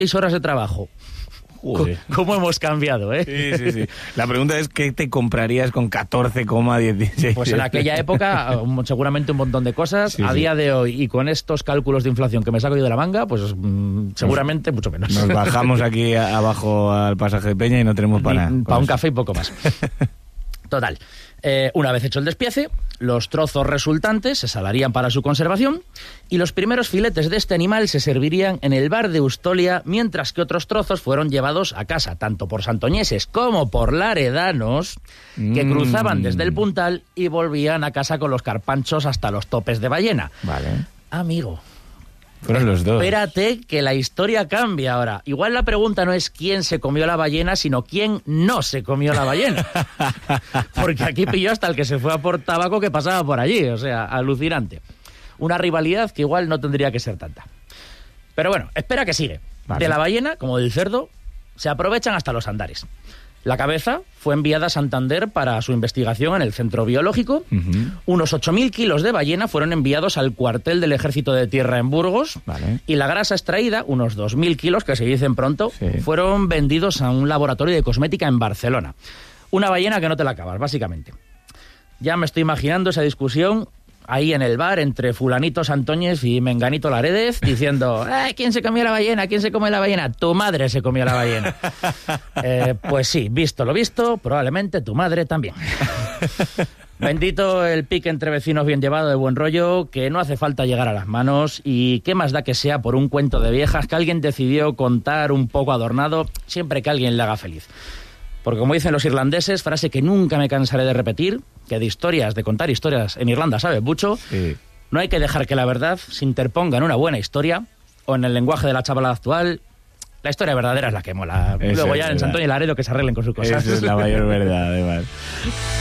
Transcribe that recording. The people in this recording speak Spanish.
6 horas de trabajo. Joder. ¿Cómo hemos cambiado, Sí. La pregunta es, ¿qué te comprarías con 14,16? Pues en aquella época, seguramente un montón de cosas. Sí, a día de hoy, y con estos cálculos de inflación que me saco yo de la manga, pues seguramente mucho menos. Nos bajamos aquí abajo al pasaje de Peña y no tenemos para nada. Para un café y poco más. Total. Una vez hecho el despiece, los trozos resultantes se salarían para su conservación y los primeros filetes de este animal se servirían en el bar de Ustolia, mientras que otros trozos fueron llevados a casa, tanto por santoñeses como por laredanos, que cruzaban desde el Puntal y volvían a casa con los carpanchos hasta los topes de ballena. Vale. Amigo, Fueron los dos. espérate que la historia cambia ahora. Igual la pregunta no es quién se comió la ballena, sino quién no se comió la ballena. Porque aquí pilló hasta el que se fue a por tabaco que pasaba por allí. O sea, alucinante. Una rivalidad que igual no tendría que ser tanta. Pero bueno, espera que sigue. Vale. De la ballena, como del cerdo, se aprovechan hasta los andares. La cabeza fue enviada a Santander para su investigación en el centro biológico. Unos 8.000 kilos de ballena fueron enviados al cuartel del Ejército de Tierra en Burgos. Vale. Y la grasa extraída, unos 2.000 kilos, que se dicen pronto, fueron vendidos a un laboratorio de cosmética en Barcelona. Una ballena que no te la acabas, básicamente. Ya me estoy imaginando esa discusión ahí en el bar entre fulanito Santoñez y menganito Laredez, diciendo, ¿quién se comió la ballena? ¿Quién se come la ballena? Tu madre se comió la ballena. Pues sí, visto lo visto, probablemente tu madre también. Bendito el pique entre vecinos bien llevado de buen rollo, que no hace falta llegar a las manos, y qué más da que sea por un cuento de viejas que alguien decidió contar un poco adornado, siempre que alguien le haga feliz. Porque como dicen los irlandeses, frase que nunca me cansaré de repetir, que de contar historias en Irlanda sabe mucho, no hay que dejar que la verdad se interponga en una buena historia, o en el lenguaje de la chavala actual, la historia verdadera es la que mola. Eso Luego es ya en verdad. Santoña y Laredo que se arreglen con sus cosas. Esa es la mayor verdad, además.